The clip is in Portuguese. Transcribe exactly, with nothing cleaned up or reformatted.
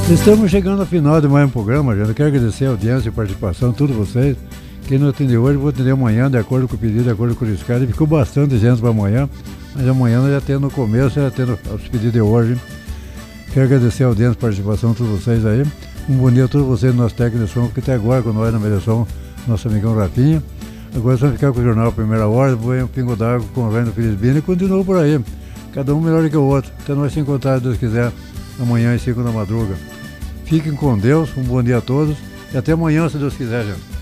Estamos chegando ao final de mais um programa, gente. Eu quero agradecer a audiência e a participação de todos vocês. Quem não atendeu hoje, vou atender amanhã, de acordo com o pedido, de acordo com o escada. Ficou bastante gente para amanhã, mas amanhã nós já tendo no começo, já tendo os pedidos de hoje. Quero agradecer a audiência e a participação de todos vocês aí. Um bom dia a todos vocês, nosso técnico de som, que até agora com nós na mediação, nosso amigão Rafinha. Agora vamos ficar com o jornal Primeira Hora, depois um pingo d'água com o Reino Felizbino e continua por aí. Cada um melhor que o outro. Até nós se encontrar, se Deus quiser, amanhã às cinco da madruga. Fiquem com Deus, um bom dia a todos e até amanhã, se Deus quiser, gente.